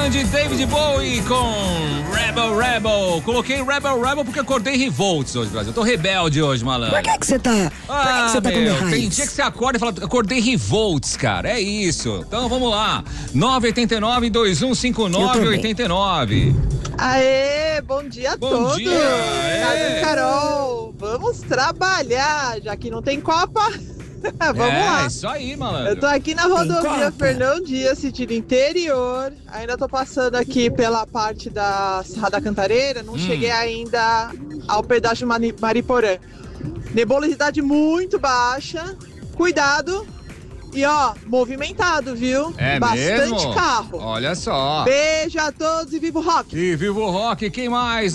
de David Bowie com Rebel Rebel. Coloquei Rebel Rebel porque acordei revolts hoje, Brasil. Eu tô rebelde hoje, malandro. Por que você tá? Tem dia que você acorda e fala, acordei revolts, cara. É isso. Então vamos lá. 989-2159-89. Aê, bom dia a todos. Bom dia. Carol, vamos trabalhar, já que não tem Copa. Vamos lá. É isso aí, malandro. Eu tô aqui na rodovia Fernão Dias, sentido interior. Ainda tô passando aqui pela parte da Serra da Cantareira. Não cheguei ainda ao pedágio Mariporã. Nebulosidade muito baixa. Cuidado. E ó, movimentado, viu? É bastante mesmo? carro. Olha só. Beijo a todos e viva o rock. E viva o rock. Quem mais?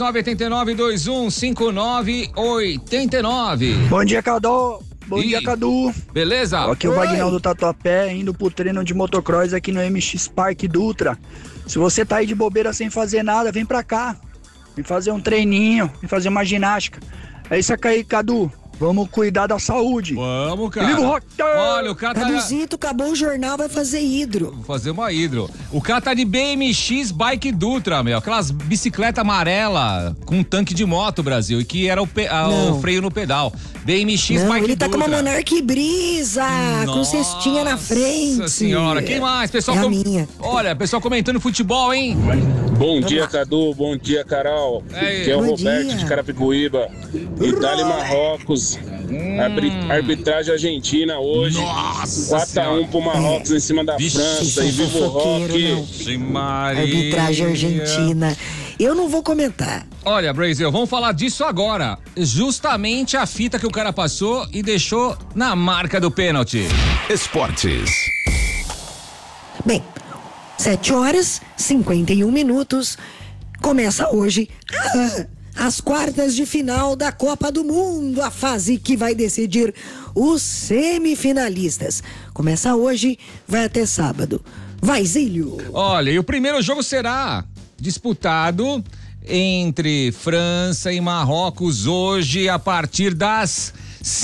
989-2159-89. Bom dia, Cadu. Bom dia, Cadu. Beleza? Aqui o Vagnão do Tatuapé, indo pro treino de motocross aqui no MX Park Dutra. Se você tá aí de bobeira sem fazer nada, vem pra cá. Vem fazer um treininho, vem fazer uma ginástica. É isso aí, Cadu. Vamos cuidar da saúde. Vamos, cara. Viva o rock! Olha, o cara tá... Caduzito, acabou o jornal, vai fazer hidro. Vou fazer uma hidro. O cara tá de BMX Bike Dutra, meu. Aquelas bicicleta amarela com um tanque de moto, Brasil. E que era o freio no pedal. BMX Não, Bike ele tá Dutra. com uma Monark Brisa, com cestinha na frente. Nossa senhora, quem mais? Pessoal, minha. Olha, pessoal comentando futebol, hein? Bom dia, Cadu. Bom dia, Carol. Que é o Roberto de Carapicuíba. Itália e Marrocos. Arbitragem argentina hoje. Nossa 4-1 pro Marrocos em cima da França. E viva o rock. Arbitragem argentina. Eu não vou comentar. Olha, Brasil, vamos falar disso agora. Justamente a fita que o cara passou e deixou na marca do pênalti. Esportes. Bem, 7h51. Começa hoje as quartas de final da Copa do Mundo, a fase que vai decidir os semifinalistas. Começa hoje, vai até sábado. Vai, Zílio! Olha, e o primeiro jogo será disputado entre França e Marrocos hoje a partir das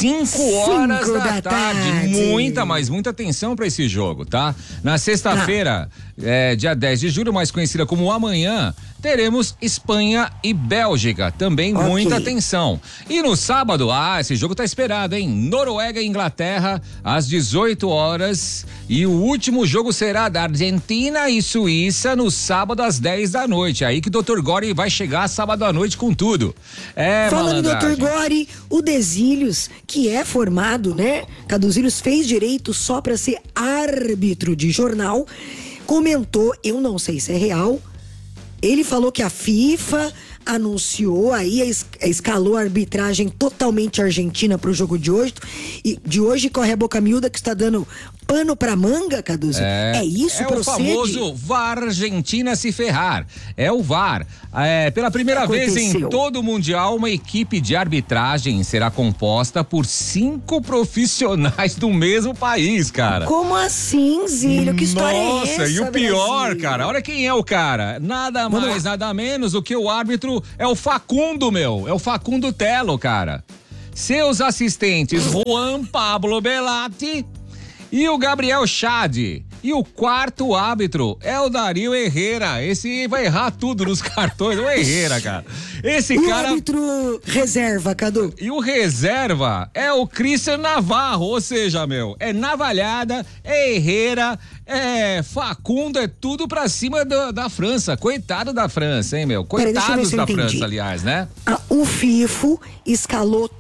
5 horas da tarde. Muita atenção para esse jogo, tá? Na sexta-feira, dia 10 de julho, mais conhecida como amanhã, teremos Espanha e Bélgica. Também muita atenção. E no sábado, esse jogo tá esperado, hein? Noruega e Inglaterra, às 18 horas. E o último jogo será da Argentina e Suíça no sábado às 10 da noite. Aí que o Dr. Gore vai chegar sábado à noite com tudo. Falando do Dr. Gore, o Desílios, que é formado, né? Caduzílios fez direito só pra ser árbitro de jornal, comentou, eu não sei se é real, ele falou que a FIFA anunciou aí, escalou a arbitragem totalmente argentina pro jogo de hoje. E de hoje corre a boca miúda que está dando pano pra manga, Caduzo. É isso, procede? É o famoso VAR Argentina se ferrar. É o VAR. Pela primeira vez em todo o Mundial, uma equipe de arbitragem será composta por 5 profissionais do mesmo país, cara. Como assim, Zílio? Que história é essa? Nossa, e o pior, Brasil? cara, olha quem é o cara. Nada mais, nada menos do que o árbitro é o Facundo, meu. É o Facundo Telo, cara. Seus assistentes, Juan Pablo Belatti e o Gabriel Chade. E o quarto árbitro é o Dario Herrera. Esse vai errar tudo nos cartões. O Herrera, cara. Esse cara. O árbitro reserva, Cadu. E o reserva é o Christian Navarro. Ou seja, meu, é navalhada, é Herrera, é Facundo, é tudo pra cima da França. Coitado da França, hein, meu? Coitados da França, aliás, né? O FIFO escalou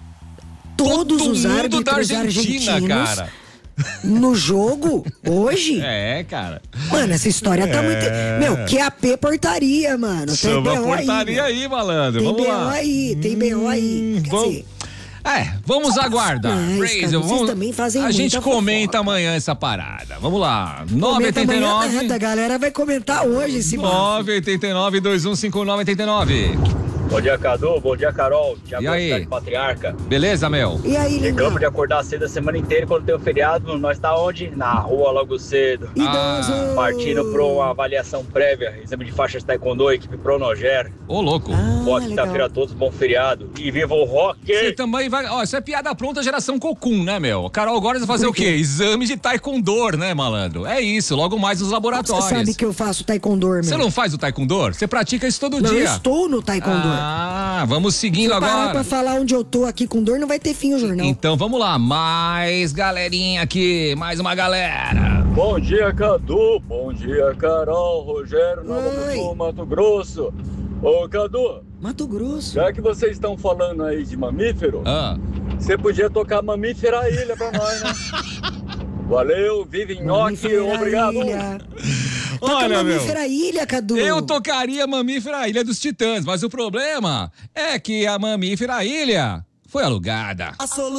todos os árbitros da Argentina, cara. No jogo, hoje? Cara. Mano, essa história tá muito... Meu, QAP portaria, mano. Tem BO portaria aí, malandro. Tem vamos lá. Tem BO aí. Quer dizer... vamos aguardar. Vocês também fazem a gente comenta fofoca. amanhã essa parada. Vamos lá. 989. A galera vai comentar hoje esse 989-2159-89. Bom dia, Cadu. Bom dia, Carol. E aí? Patriarca. Beleza, meu? E aí, lindão? Chegamos de acordar cedo a semana inteira. Quando tem o feriado, nós tá onde? Na rua logo cedo. Idoso. Partindo para uma avaliação prévia. Exame de faixas taekwondo, equipe Pronoger. Ô, louco. Boa quinta-feira a todos, bom feriado. E viva o rock! Você também vai... Ó, isso é piada pronta geração Cocum, né, meu? Carol Góes vai fazer o quê? Exame de taekwondo, né, malandro? É isso, logo mais nos laboratórios. Você sabe que eu faço taekwondo, meu. Você não faz o taekwondo? Você pratica isso todo dia. Eu estou no taekwondo. Vamos seguindo agora. Se parar pra falar onde eu tô aqui com dor, não vai ter fim o jornal. Então vamos lá, mais galerinha aqui, mais uma galera. Bom dia, Cadu. Bom dia, Carol. Rogério, Nova Mutum, Mato Grosso. Ô, Cadu. Mato Grosso. Já que vocês estão falando aí de mamífero, você podia tocar Mamífera Ilha pra nós, né? Valeu, vive em Nhoque, obrigado. Olha, Mamífera Ilha, Cadu. Eu tocaria Mamífera Ilha dos Titãs, mas o problema é que a Mamífera Ilha foi alugada.